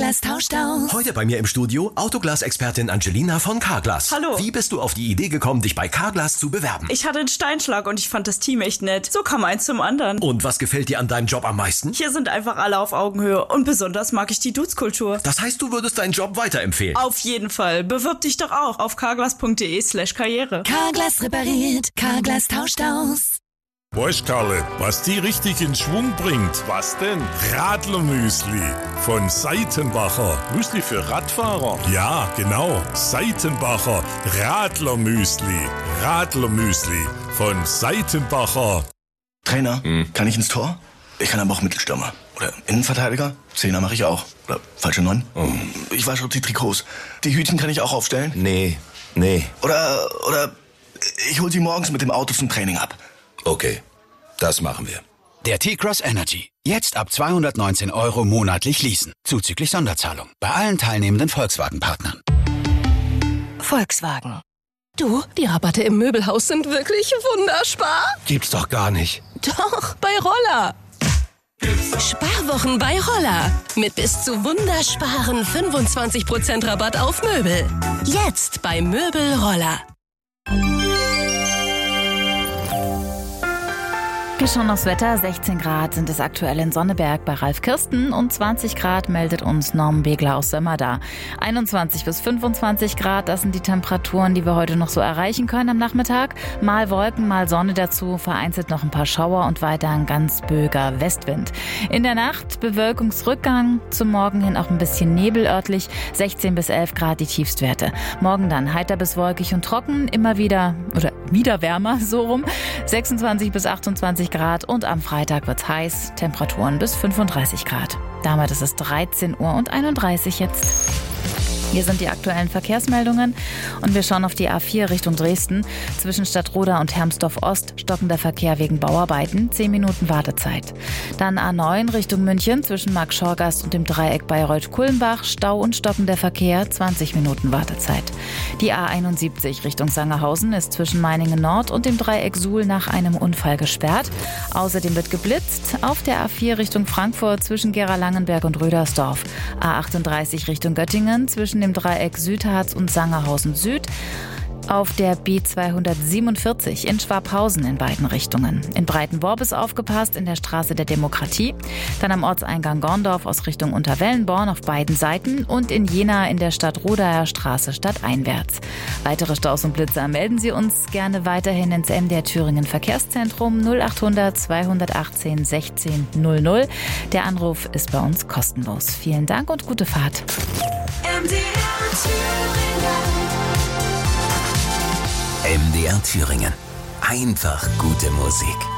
Carglass tauscht aus. Heute bei mir im Studio Autoglas-Expertin Angelina von Carglass. Hallo. Wie bist du auf die Idee gekommen, dich bei Carglass zu bewerben? Ich hatte einen Steinschlag und ich fand das Team echt nett. So kam eins zum anderen. Und was gefällt dir an deinem Job am meisten? Hier sind einfach alle auf Augenhöhe und besonders mag ich die Dudes-Kultur. Das heißt, du würdest deinen Job weiterempfehlen? Auf jeden Fall. Bewirb dich doch auch auf carglass.de/karriere. Carglass repariert, Carglass tauscht aus. Weißt Karle, was die richtig in Schwung bringt? Was denn? Radlermüsli von Seitenbacher. Müsli für Radfahrer? Ja, genau. Seitenbacher Radlermüsli. Radlermüsli von Seitenbacher. Trainer, kann ich ins Tor? Ich kann aber auch Mittelstürmer. Oder Innenverteidiger? Zehner mache ich auch. Oder falsche 9? Ich wasche die Trikots. Die Hütchen kann ich auch aufstellen? Nee. Oder ich hol sie morgens mit dem Auto zum Training ab. Okay, das machen wir. Der T-Cross Energy. Jetzt ab 219 € monatlich leasen. Zuzüglich Sonderzahlung. Bei allen teilnehmenden Volkswagen-Partnern. Volkswagen. Du, die Rabatte im Möbelhaus sind wirklich wunderspar. Gibt's doch gar nicht. Doch, bei Roller. Sparwochen bei Roller. Mit bis zu wundersparen 25% Rabatt auf Möbel. Jetzt bei Möbel Roller. Wir schauen aufs Wetter. 16 Grad sind es aktuell in Sonneberg bei Ralf Kirsten und 20 Grad meldet uns Norman Begler aus Sömmerda. 21 bis 25 Grad, das sind die Temperaturen, die wir heute noch so erreichen können am Nachmittag. Mal Wolken, mal Sonne dazu, vereinzelt noch ein paar Schauer und weiter ein ganz böiger Westwind. In der Nacht Bewölkungsrückgang, zum Morgen hin auch ein bisschen Nebel örtlich, 16 bis 11 Grad die Tiefstwerte. Morgen dann heiter bis wolkig und trocken, immer wieder wärmer, so rum, 26 bis 28 Grad und am Freitag wird's heiß, Temperaturen bis 35 Grad. Damit ist es 13:31 Uhr jetzt. Hier sind die aktuellen Verkehrsmeldungen und wir schauen auf die A4 Richtung Dresden. Zwischen Stadtroda und Hermsdorf-Ost stockender Verkehr wegen Bauarbeiten, 10 Minuten Wartezeit. Dann A9 Richtung München zwischen Marktschorgast und dem Dreieck Bayreuth-Kulmbach, Stau und stockender Verkehr, 20 Minuten Wartezeit. Die A71 Richtung Sangerhausen ist zwischen Meiningen Nord und dem Dreieck Suhl nach einem Unfall gesperrt. Außerdem wird geblitzt auf der A4 Richtung Frankfurt zwischen Gera-Langenberg und Rödersdorf. A38 Richtung Göttingen zwischen dem Dreieck Südharz und Sangerhausen Süd. Auf der B247 in Schwabhausen in beiden Richtungen. In Breitenborb ist aufgepasst in der Straße der Demokratie. Dann am Ortseingang Gorndorf aus Richtung Unterwellenborn auf beiden Seiten und in Jena in der Stadtrodaer Straße stadteinwärts. Weitere Staus und Blitzer melden Sie uns gerne weiterhin ins MDR Thüringen Verkehrszentrum 0800 218 16 00. Der Anruf ist bei uns kostenlos. Vielen Dank und gute Fahrt. MDR Thüringen. Einfach gute Musik.